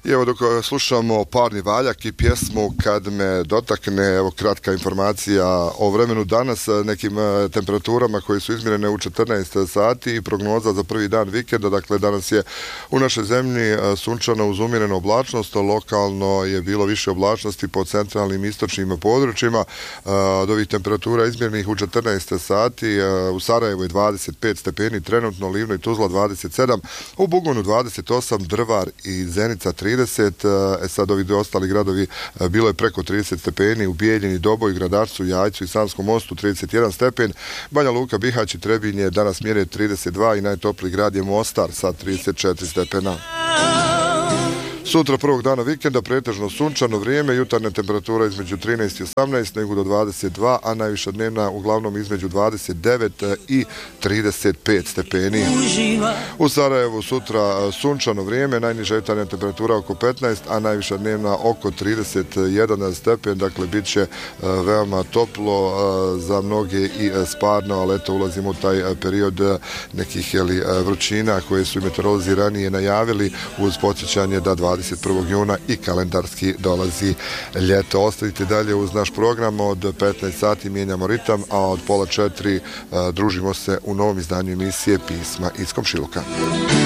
I evo dok slušamo Parni valjak i pjesmu Kad me dotakne, evo kratka informacija o vremenu danas, nekim temperaturama koje su izmjerene u 14 sati i prognoza za prvi dan vikenda. Dakle, danas je u našoj zemlji sunčano uz umjerenu oblačnost, lokalno je bilo više oblačnosti po centralnim i istočnim područjima. Od ovih temperatura izmjerenih u 14 sati u Sarajevu je 25 stepeni, trenutno Livno i Tuzla 27, u Bugonu 28, Drvar i Zenica 30, sad ovi ostali gradovi bilo je preko 30 stepeni, u Bijeljini, Doboju, Gradarcu, Jajcu i Savskom Mostu 31 stepen, Banja Luka, Bihać i Trebinje danas mjere 32 i najtopliji grad je Mostar sa 34 stepena. Sutra prvog dana vikenda pretežno sunčano vrijeme, jutarnja temperatura između 13 i 18, nego do 22, a najviša dnevna uglavnom između 29 i 35 stepeni. U Sarajevu sutra sunčano vrijeme, najniža jutarnja temperatura oko 15, a najviša dnevna oko 31 stepen, dakle bit će veoma toplo za mnoge i sparno, ali eto ulazimo u taj period nekih vrućina koje su i meteorolozi ranije najavili uz podsjećanje da 21. juna i kalendarski dolazi ljeto. Ostavite dalje uz naš program, od 15 sati mijenjamo ritam, a od pola 4 družimo se u novom izdanju emisije Pisma iz komšiluka.